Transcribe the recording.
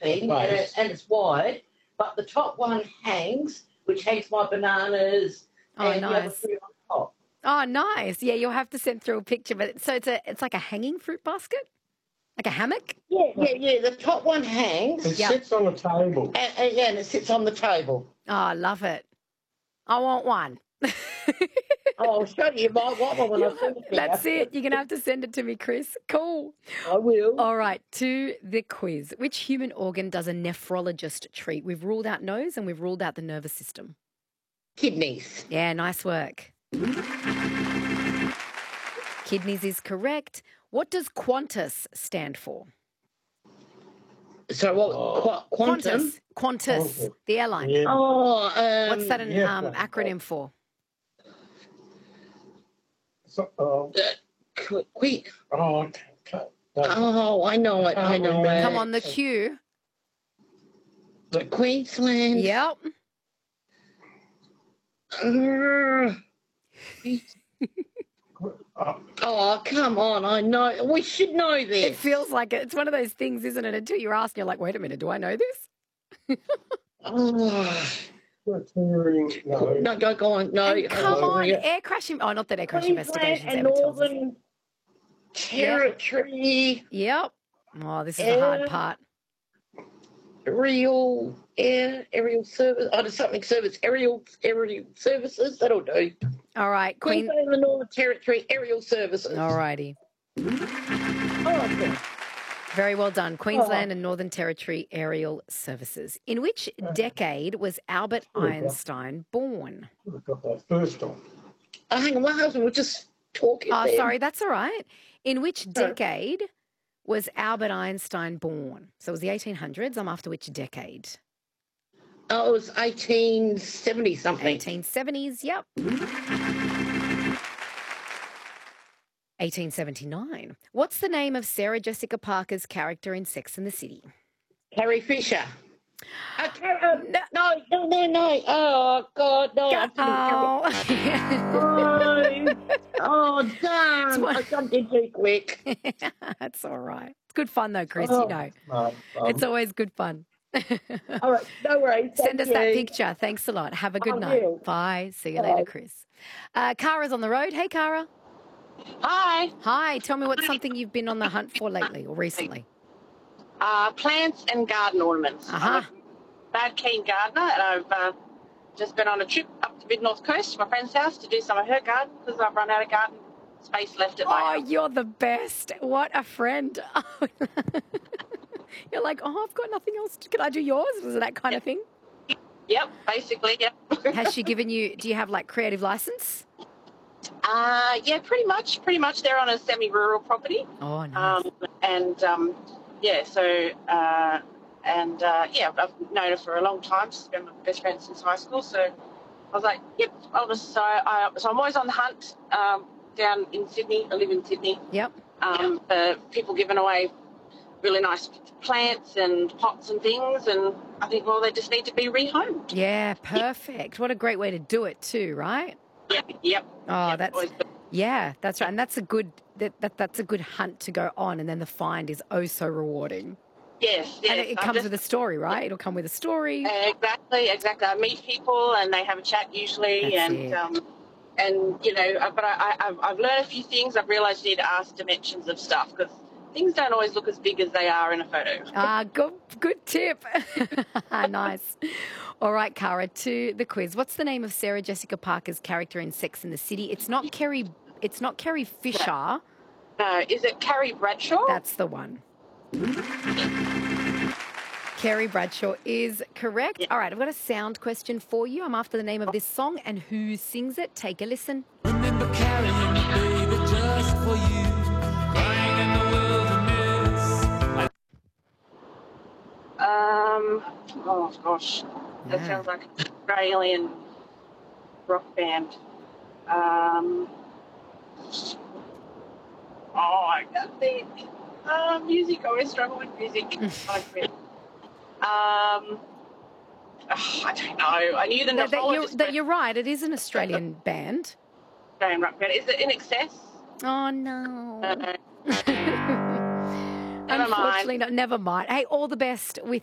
thing, Base. and it's wide, but the top one hangs, which hangs my bananas and the other nice. fruit on top. Oh, nice. Yeah, you'll have to send through a picture. But so it's like a hanging fruit basket, like a hammock. Yeah. The top one hangs. It sits on the table. And it sits on the table. Oh, I love it. I want one. I'll show you my one when I send it to you. That's it. You're going to have to send it to me, Chris. Cool. I will. All right, to the quiz. Which human organ does a nephrologist treat? We've ruled out nose and we've ruled out the nervous system. Kidneys. Yeah, nice work. Kidneys is correct. What does Qantas stand for? So what? Quantum? Qantas, the airline. Yeah. Oh, What's that an yeah. acronym for? So, Quick. okay. Oh, I know it. I know it. Come on, the Q. Queensland. Yep. Oh, come on. I know. We should know It this. feels like it. It's one of those things, isn't it? Until you're asked, you're like, wait a minute, do I know this? Oh. No. No, go on. No. And come on, Yeah. air crash. Oh, not that air crash Queensland investigations and ever tells us. Northern Territory. Yep. Oh, this is the hard part. Aerial service. Oh, there's something service. Aerial services. That'll do. All right, Queen. Queensland and the Northern Territory aerial services. All righty. Oh, okay. Very well done. Queensland and Northern Territory Aerial Services. In which decade was Albert Einstein born? I got that first one. Oh, hang on, my husband was just talking. Oh, then. sorry, that's all right. In which decade was Albert Einstein born? So it was the 1800s. I'm after which decade? Oh, it was 1870 something. 1870s, yep. 1879. What's the name of Sarah Jessica Parker's character in Sex and the City? Carrie Fisher. No. Oh, God, no. Oh, damn. I jumped in too quick. That's all right. It's good fun, though, Chris, Oh. you know. It's always good fun. All right, no worries. Send us Thank that you. picture. Thanks a lot. Have a good I night. will. Bye. See you Bye. later, Chris. Kara's on the road. Hey, Kara. Hi. Hi. Tell me what's something you've been on the hunt for lately or recently. Plants and garden ornaments. Uh-huh. I'm a bad keen gardener, and I've just been on a trip up to mid-north coast to my friend's house to do some of her garden because I've run out of garden space left at my Oh, house. you're the best. What a friend. You're like, I've got nothing else. Can I do yours? Was it that kind of thing? Yep, basically, yep. Has she given you, do you have like creative license? Yeah, pretty much. They're on a semi-rural property. Oh, nice. I've known her for a long time. She's been my best friend since high school. So I was like, yep. So I'm always on the hunt down in Sydney. I live in Sydney. Yep. For people giving away really nice plants and pots and things, and I think, well, they just need to be rehomed. Yeah, perfect. What a great way to do it too, right? Yep. Oh, Yep, that's always good. yeah, that's right, and that's a good that's a good hunt to go on, and then the find is oh so rewarding. Yes. And it comes with a story, right? It'll come with a story. Exactly. I meet people and they have a chat usually, That's and you know, but I've learned a few things. I've realised you need to ask dimensions of stuff because things don't always look as big as they are in a photo. Good tip. Nice. All right, Kara, to the quiz. What's the name of Sarah Jessica Parker's character in Sex and the City? It's not Carrie Fisher. No, is it Carrie Bradshaw? That's the one. Carrie Bradshaw is correct. Yeah. All right, I've got a sound question for you. I'm after the name of this song and who sings it. Take a listen. Remember carrying me, baby, just for you, crying in the wilderness. Oh gosh, that Yeah. sounds like an Australian rock band. I can't think. Music. I always struggle with music. I don't know. I knew the nephrologist. You're right. It is an Australian band. Australian rock band. Is it In Excess? Oh, no. Never mind. Unfortunately, not. Never mind. Hey, all the best with